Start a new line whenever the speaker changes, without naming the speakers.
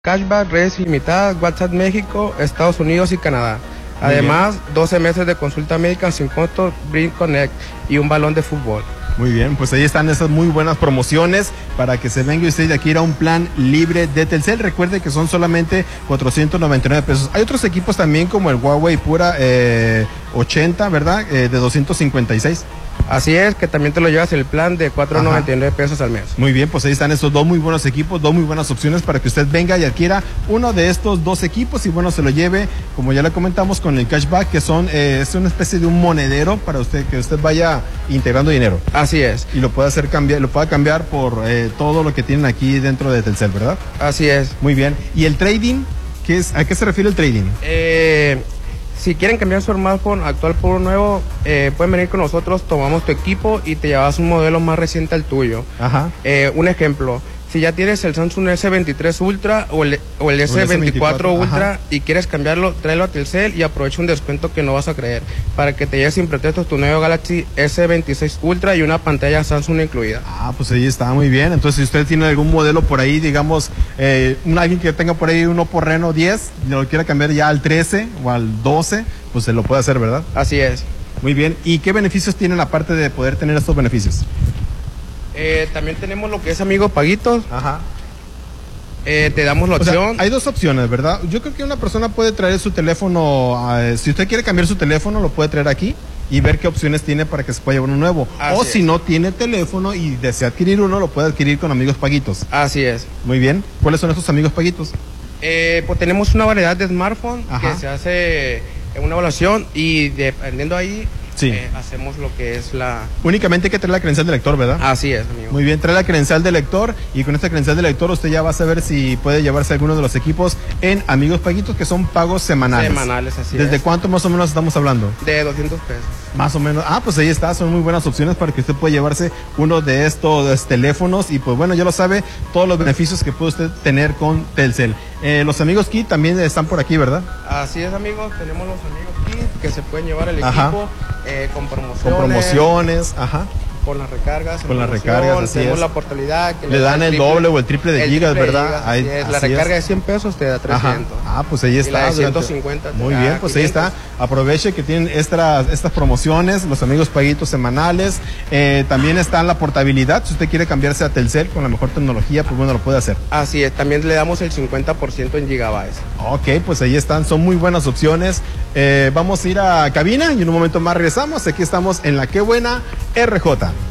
Cashback, redes ilimitadas, WhatsApp México, Estados Unidos y Canadá. Además, 12 meses de consulta médica sin costo, Bring Connect y un balón de fútbol.
Muy bien, pues ahí están esas muy buenas promociones para que se venga usted de aquí a un plan libre de Telcel. Recuerde que son solamente 499 pesos. Hay otros equipos también como el Huawei Pura 80, ¿verdad? De 256.
Así es, que también te lo llevas el plan de 499 pesos al mes.
Muy bien, pues ahí están estos dos muy buenos equipos, dos muy buenas opciones para que usted venga y adquiera uno de estos dos equipos y bueno, se lo lleve, como ya le comentamos, con el cashback, que es una especie de un monedero para usted, que usted vaya integrando dinero.
Así es.
Y lo pueda hacer cambiar, lo pueda cambiar por todo lo que tienen aquí dentro de Telcel, ¿verdad?
Así es.
Muy bien. ¿Y el trading? ¿A qué se refiere el trading?
Si quieren cambiar su smartphone actual por uno nuevo, pueden venir con nosotros, tomamos tu equipo y te llevas un modelo más reciente al tuyo.
Ajá.
Un ejemplo, si ya tienes el Samsung S23 Ultra o el S24 Ultra y quieres cambiarlo, tráelo a Telcel y aprovecha un descuento que no vas a creer, para que te lleves sin pretextos tu nuevo Galaxy S26 Ultra y una pantalla Samsung incluida.
Ah, pues ahí está, muy bien. Entonces, si usted tiene algún modelo por ahí, digamos, alguien que tenga por ahí un Oppo Reno 10, lo quiera cambiar ya al 13 o al 12, pues se lo puede hacer, ¿verdad?
Así es.
Muy bien. ¿Y qué beneficios tienen aparte de poder tener estos beneficios?
También tenemos lo que es Amigos Paguitos.
Ajá.
Te damos la opción.
Hay dos opciones, ¿verdad? Yo creo que una persona puede traer su teléfono, si usted quiere cambiar su teléfono, lo puede traer aquí y ver qué opciones tiene para que se pueda llevar uno nuevo. O si no tiene teléfono y desea adquirir uno, lo puede adquirir con Amigos Paguitos.
Así es.
Muy bien. ¿Cuáles son esos Amigos Paguitos?
Pues tenemos una variedad de smartphones que se hace una evaluación y dependiendo ahí, hacemos lo que es la...
Únicamente hay que traer la credencial de lector, ¿verdad?
Así es, amigo.
Muy bien, trae la credencial de lector y con esta credencial de lector usted ya va a saber si puede llevarse alguno de los equipos en Amigos Paguitos, que son pagos semanales.
Semanales, así
¿Desde cuánto más o menos estamos hablando?
De 200 pesos.
Más o menos. Ah, pues ahí está, son muy buenas opciones para que usted pueda llevarse uno de estos teléfonos y pues bueno, ya lo sabe, todos los beneficios que puede usted tener con Telcel. Los amigos Key también están por aquí, ¿verdad?
Así es, amigos, tenemos los amigos Key que se pueden llevar el equipo con promociones.
Con promociones,
con las recargas.
Con las recargas, así
tenemos
es.
La portabilidad. Que
le dan el doble o el triple de gigas, ¿verdad?
Así es. La recarga de 100 pesos te da 300.
Ah, pues ahí está.
Y la de 150
Muy bien, pues 500. Ahí está. Aproveche que tienen estas promociones, los Amigos Paguitos semanales. También está la portabilidad. Si usted quiere cambiarse a Telcel con la mejor tecnología, pues bueno, lo puede hacer.
Así es. También le damos el 50% en gigabytes.
Ok, pues ahí están. Son muy buenas opciones. Vamos a ir a cabina y en un momento más regresamos. Aquí estamos en La Qué Buena RJ.